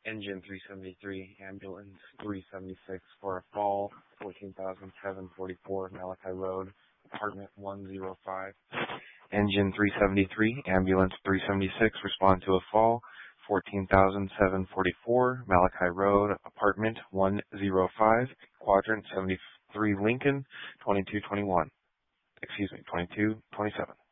Engine 373, Ambulance 376 for a fall, 14,744 Malachi Road, apartment 105. Engine 373, Ambulance 376, respond to a fall, 14,744 Malachi Road, apartment 105, quadrant 73 Lincoln, 2227.